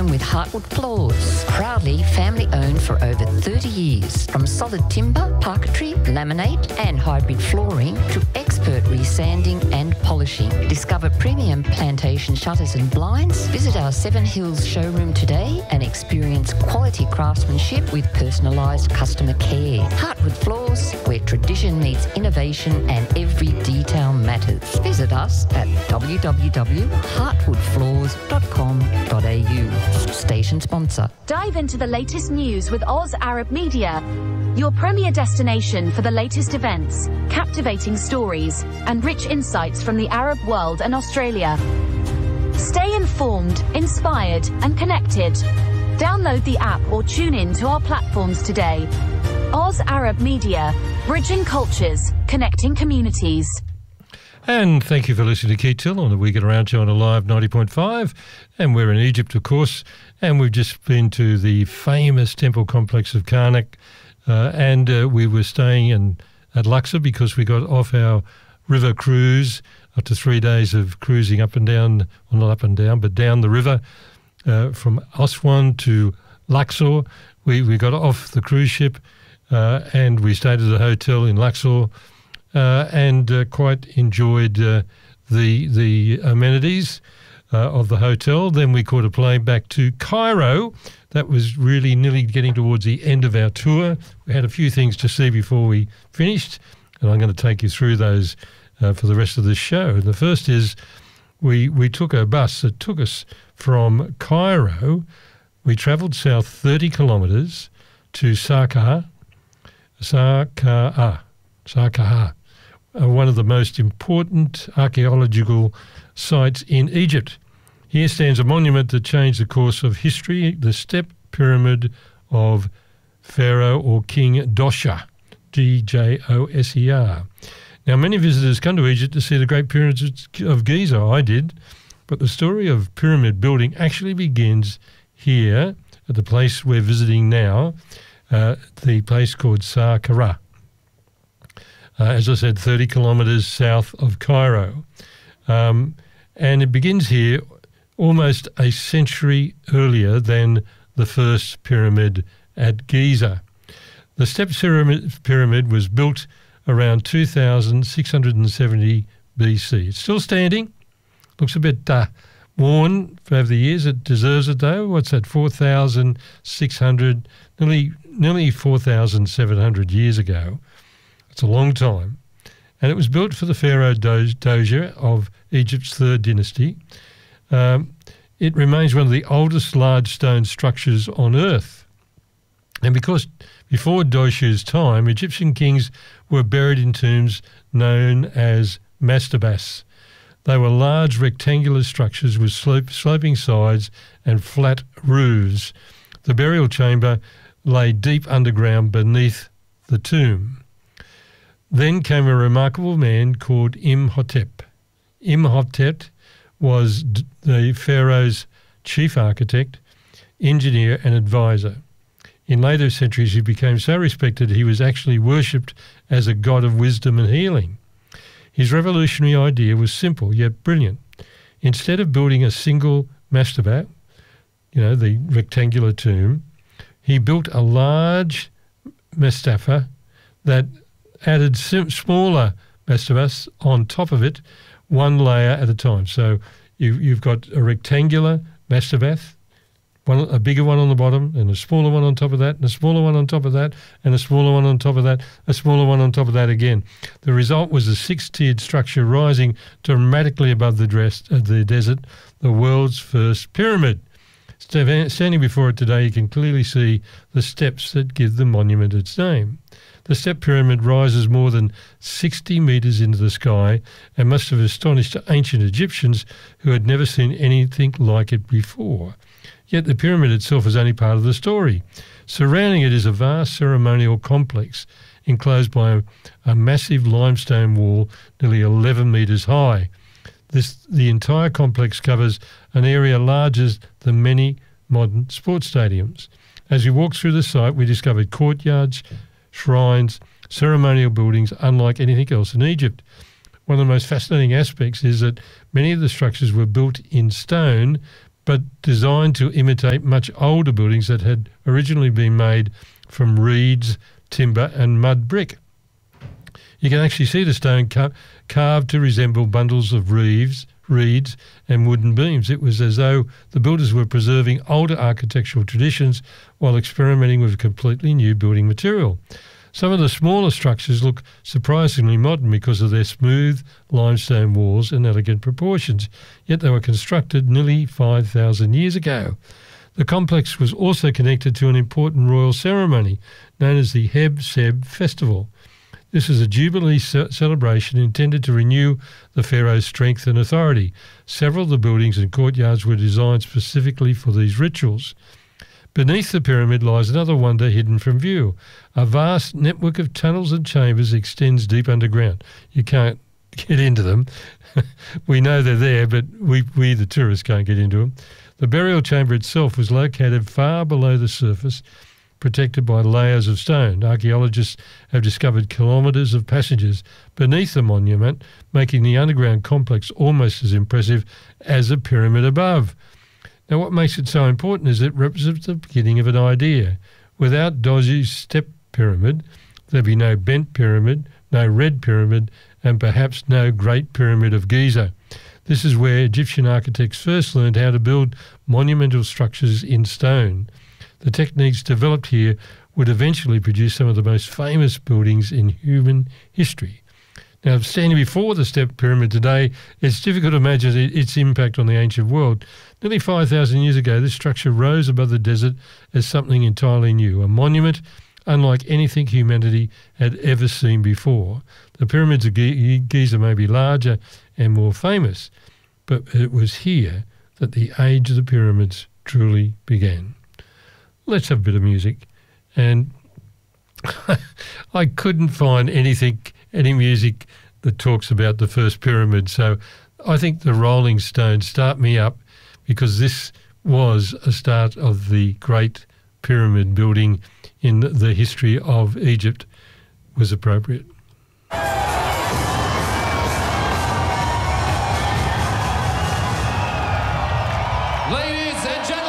home with Heartwood Floors. Proudly family-owned for over 30 years. From solid timber, parquetry, laminate and hybrid flooring to expert resanding and polishing. Discover premium plantation shutters and blinds. Visit our Seven Hills showroom today and experience quality craftsmanship with personalised customer care. Heartwood Floors, where tradition meets innovation and every detail matters. Visit us at www.heartwoodfloors.com.au. Station sponsor. Dive into the latest news with Oz Arab Media, your premier destination for the latest events, captivating stories, and rich insights from the Arab world and Australia. Stay informed, inspired, and connected. Download the app or tune in to our platforms today. Oz Arab Media, bridging cultures, connecting communities. And thank you for listening to Keith Till on the Weekend Around Show on Alive 90.5. And we're in Egypt, of course, and we've just been to the famous temple complex of Karnak. And we were staying at Luxor because we got off our river cruise after 3 days of cruising up and down, well, not up and down, but down the river from Aswan to Luxor. We got off the cruise ship and we stayed at a hotel in Luxor. And quite enjoyed the amenities of the hotel. Then we caught a plane back to Cairo. That was really nearly getting towards the end of our tour. We had a few things to see before we finished, and I'm going to take you through those for the rest of the show. The first is we took a bus that took us from Cairo. We travelled south 30 kilometres to Saqqara, one of the most important archaeological sites in Egypt. Here stands a monument that changed the course of history, the Step Pyramid of Pharaoh or King Djoser, Djoser. Now, many visitors come to Egypt to see the Great Pyramids of Giza. I did. But the story of pyramid building actually begins here at the place we're visiting now, the place called Saqqara. As I said, 30 kilometres south of Cairo. And it begins here almost a century earlier than the first pyramid at Giza. The Step Pyramid was built around 2670 BC. It's still standing. Looks a bit worn over the years. It deserves it though. What's that, 4,600, nearly 4,700 years ago. It's a long time. And it was built for the Pharaoh Djoser of Egypt's third dynasty. It remains one of the oldest large stone structures on Earth. And because before Djoser's time, Egyptian kings were buried in tombs known as mastabas. They were large rectangular structures with sloping sides and flat roofs. The burial chamber lay deep underground beneath the tomb. Then came a remarkable man called Imhotep. Imhotep was the pharaoh's chief architect, engineer and advisor. In later centuries, he became so respected he was actually worshipped as a god of wisdom and healing. His revolutionary idea was simple yet brilliant. Instead of building a single mastaba, the rectangular tomb, he built a large mastaba that added smaller mastabas on top of it, one layer at a time. So you've got a rectangular mastabath, a bigger one on the bottom, and a smaller one on top of that, and a smaller one on top of that, and a smaller one on top of that, a smaller one on top of that again. The result was a six-tiered structure rising dramatically above the desert, the world's first pyramid. Standing before it today, you can clearly see the steps that give the monument its name. The Step Pyramid rises more than 60 metres into the sky and must have astonished ancient Egyptians who had never seen anything like it before. Yet the pyramid itself is only part of the story. Surrounding it is a vast ceremonial complex enclosed by a massive limestone wall nearly 11 metres high. The entire complex covers an area larger than many modern sports stadiums. As we walked through the site, we discovered courtyards, shrines, ceremonial buildings unlike anything else in Egypt. One of the most fascinating aspects is that many of the structures were built in stone but designed to imitate much older buildings that had originally been made from reeds, timber and mud brick. You can actually see the stone carved to resemble bundles of reeds and wooden beams. It was as though the builders were preserving older architectural traditions while experimenting with completely new building material. Some of the smaller structures look surprisingly modern because of their smooth limestone walls and elegant proportions, yet they were constructed nearly 5,000 years ago. The complex was also connected to an important royal ceremony known as the Heb Seb Festival. This is a jubilee celebration intended to renew the pharaoh's strength and authority. Several of the buildings and courtyards were designed specifically for these rituals. Beneath the pyramid lies another wonder hidden from view. A vast network of tunnels and chambers extends deep underground. You can't get into them. We know they're there, but we the tourists can't get into them. The burial chamber itself was located far below the surface, protected by layers of stone. Archaeologists have discovered kilometres of passages beneath the monument, making the underground complex almost as impressive as a pyramid above. Now, what makes it so important is it represents the beginning of an idea. Without Dodgy's step pyramid, there'd be no bent pyramid, no red pyramid, and perhaps no Great Pyramid of Giza. This is where Egyptian architects first learned how to build monumental structures in stone. The techniques developed here would eventually produce some of the most famous buildings in human history. Now, standing before the step pyramid today, it's difficult to imagine its impact on the ancient world. Nearly 5,000 years ago, this structure rose above the desert as something entirely new, a monument unlike anything humanity had ever seen before. The pyramids of Giza may be larger and more famous, but it was here that the age of the pyramids truly began. Let's have a bit of music. And I couldn't find any music that talks about the first pyramid. So I think the Rolling Stones Start Me Up, because this was a start of the great pyramid building in the history of Egypt, was appropriate. Ladies and gentlemen,